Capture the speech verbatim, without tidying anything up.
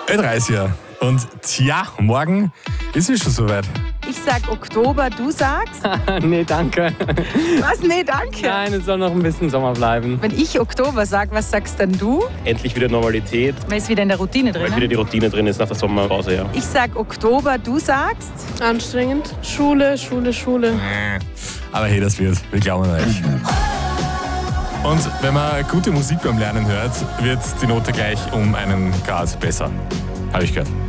Ö dreißiger. Und tja, morgen ist es schon soweit. Ich sag Oktober, du sagst? Nee, danke. Was? Nee, danke. Nein, es soll noch ein bisschen Sommer bleiben. Wenn ich Oktober sag, was sagst denn du? Endlich wieder Normalität, Weil es wieder in der Routine drin weil wieder die Routine drin ist nach der Sommerpause, ja. Ich sag Oktober, du sagst? Anstrengend. Schule, Schule, Schule. Aber hey, das wird. Wir glauben an euch. Und wenn man gute Musik beim Lernen hört, wird die Note gleich um einen Grad besser. Habe ich gehört.